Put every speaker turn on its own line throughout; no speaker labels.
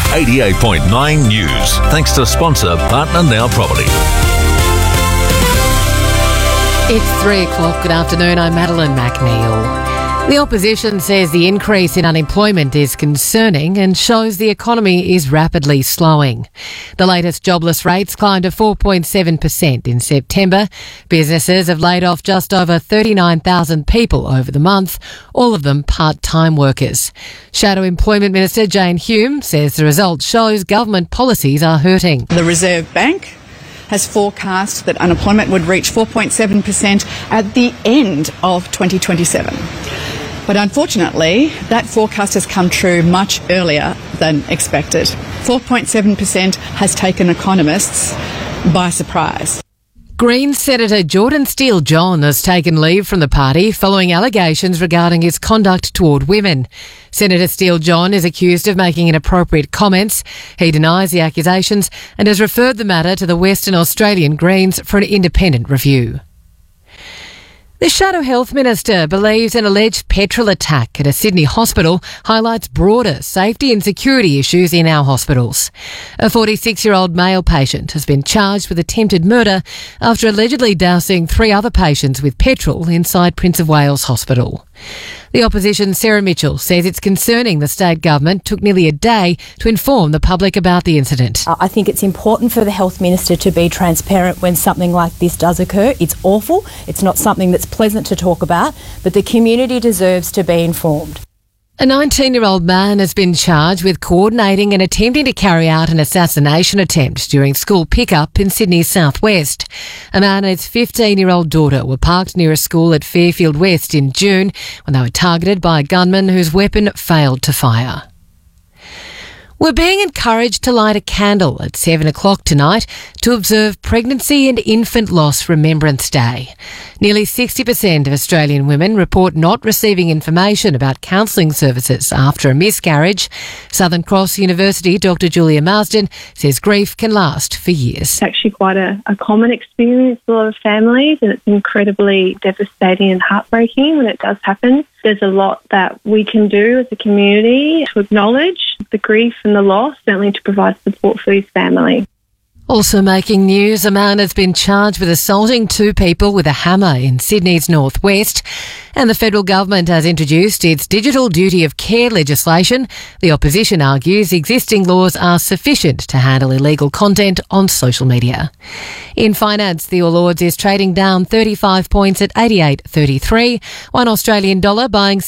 88.9 News. Thanks to sponsor Partner Now Property.
It's 3 o'clock. Good afternoon. I'm Madeline McNeil. The opposition says the increase in unemployment is concerning and shows the economy is rapidly slowing. The latest jobless rates climbed to 4.7% in September. Businesses have laid off just over 39,000 people over the month, all of them part-time workers. Shadow Employment Minister Jane Hume says the result shows government policies are hurting.
The Reserve Bank has forecast that unemployment would reach 4.7% at the end of 2027. But unfortunately, that forecast has come true much earlier than expected. 4.7% has taken economists by surprise.
Greens Senator Jordan Steele-John has taken leave from the party following allegations regarding his conduct toward women. Senator Steele-John is accused of making inappropriate comments. He denies the accusations and has referred the matter to the Western Australian Greens for an independent review. The Shadow Health Minister believes an alleged petrol attack at a Sydney hospital highlights broader safety and security issues in our hospitals. A 46-year-old male patient has been charged with attempted murder after allegedly dousing 3 other patients with petrol inside Prince of Wales Hospital. The opposition's Sarah Mitchell says it's concerning the state government took nearly a day to inform the public about the incident.
I think it's important for the Health Minister to be transparent when something like this does occur. It's awful. It's not something that's pleasant to talk about, but the community deserves to be informed.
A 19-year-old man has been charged with coordinating and attempting to carry out an assassination attempt during school pickup in Sydney's southwest. A man and his 15-year-old daughter were parked near a school at Fairfield West in June when they were targeted by a gunman whose weapon failed to fire. We're being encouraged to light a candle at 7 o'clock tonight to observe Pregnancy and Infant Loss Remembrance Day. Nearly 60% of Australian women report not receiving information about counselling services after a miscarriage. Southern Cross University Dr Julia Marsden says grief can last for years.
It's actually quite a common experience for a lot of families, and it's incredibly devastating and heartbreaking when it does happen. There's a lot that we can do as a community to acknowledge the grief and the loss, certainly to provide support for his family.
Also making news, a man has been charged with assaulting 2 people with a hammer in Sydney's northwest. And the federal government has introduced its digital duty of care legislation. The opposition argues existing laws are sufficient to handle illegal content on social media. In finance, the All Ords is trading down 35 points at 88.33. One Australian dollar buying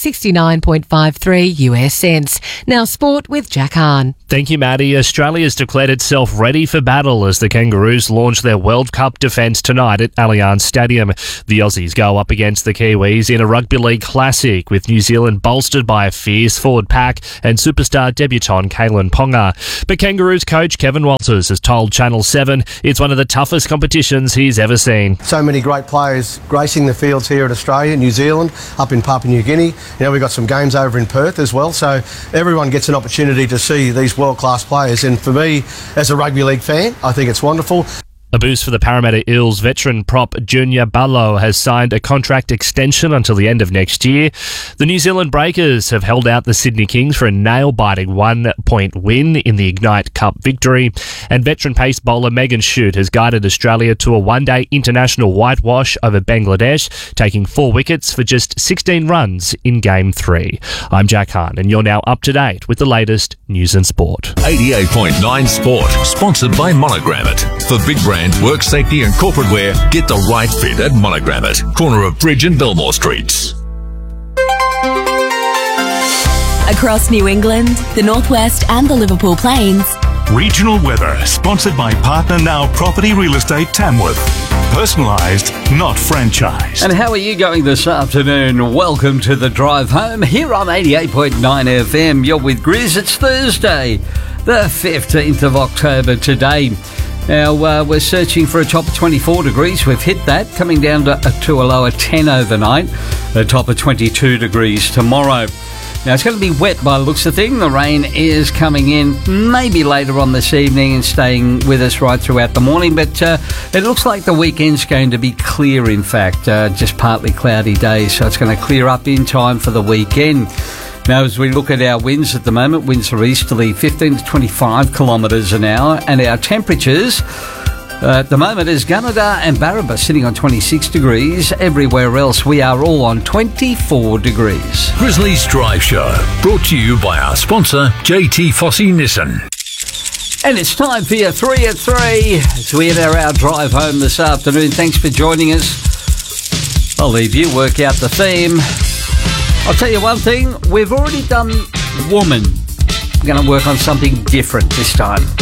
69.53 US cents. Now sport with Jack Hahn.
Thank you, Maddie. Australia's declared itself ready for battle as the Kangaroos launch their World Cup defence tonight at Allianz Stadium. The Aussies go up against the Kiwis in a Rugby League Classic, with New Zealand bolstered by a fierce forward pack and superstar debutant Kalen Ponga. But Kangaroos coach Kevin Walters has told Channel 7 it's one of the toughest competitions he's ever seen.
So many great players gracing the fields here at Australia, New Zealand, up in Papua New Guinea. We've got some games over in Perth as well, so everyone gets an opportunity to see these world-class players. And for me, as a rugby league fan, I think it's wonderful.
A boost for the Parramatta Eels. Veteran prop Junior Barlow has signed a contract extension until the end of next year. The New Zealand Breakers have held out the Sydney Kings for a nail-biting 1-point win in the Ignite Cup victory. And veteran pace bowler Megan Shute has guided Australia to a one-day international whitewash over Bangladesh, taking 4 wickets for just 16 runs in Game 3. I'm Jack Hahn, and you're now up to date with the latest news and sport.
88.9 Sport, sponsored by Monogram It. For big brand work safety and corporate wear, get the right fit at Monogram It, corner of Bridge and Belmore Streets.
Across New England, the Northwest and the Liverpool Plains.
Regional weather, sponsored by Partner Now Property Real Estate Tamworth. Personalised, not franchised.
And how are you going this afternoon? Welcome to the drive home here on 88.9 FM. You're with Grizz. It's Thursday, the 15th of October today. Now, we're searching for a top of 24 degrees. We've hit that, coming down to a low of 10 overnight, a top of 22 degrees tomorrow. Now, it's going to be wet by the looks of things. The rain is coming in maybe later on this evening and staying with us right throughout the morning. But it looks like the weekend's going to be clear, in fact. Just partly cloudy days, so it's going to clear up in time for the weekend. Now, as we look at our winds at the moment, winds are easterly 15 to 25 kilometres an hour, and our temperatures at the moment is Gunnedah and Barraba sitting on 26 degrees. Everywhere else, we are all on 24 degrees.
Grizzlies Drive Show, brought to you by our sponsor, JT Fossey Nissan.
And it's time for your 3 at 3 as we enter our drive home this afternoon. Thanks for joining us. I'll leave you work out the theme. I'll tell you one thing, we've already done woman. We're going to work on something different this time.